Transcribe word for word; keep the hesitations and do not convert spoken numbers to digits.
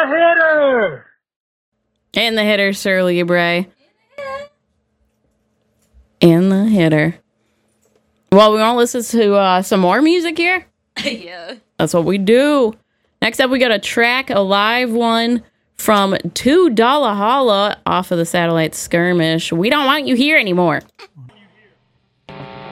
hitter! And the hitter, Shirley Bray. And the hitter. Well, we want to listen to uh, some more music here? Yeah. That's what we do. Next up, we got a track, a live one from Two Dollar Holla off of the Satellite Skirmish. We don't want you here anymore.